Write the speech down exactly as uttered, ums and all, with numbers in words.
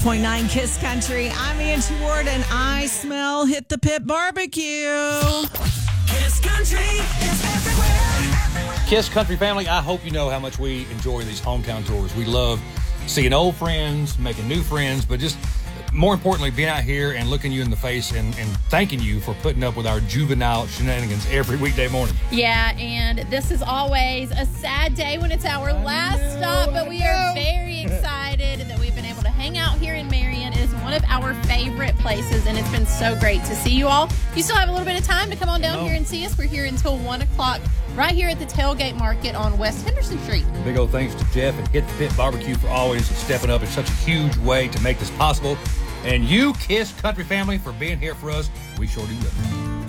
point nine Kiss Country. I'm Angie Ward, and I smell Hit the Pit Barbecue. Kiss Country is everywhere. Kiss Country family, I hope you know how much we enjoy these hometown tours. We love seeing old friends, making new friends, but just more importantly, being out here and looking you in the face and, and thanking you for putting up with our juvenile shenanigans every weekday morning. Yeah, and this is always a sad day when it's our last stop, but we are very excited that we've been able to hang out here in Marion. It is one of our favorite places, and it's been so great to see you all. You still have a little bit of time to come on down here and see us. We're here until one o'clock right here at the Tailgate Market on West Henderson Street. Big old thanks to Jeff and Hit the Pit Barbecue for always stepping up in such a huge way to make this possible. And you, Kiss Country family, for being here for us. We sure do love you.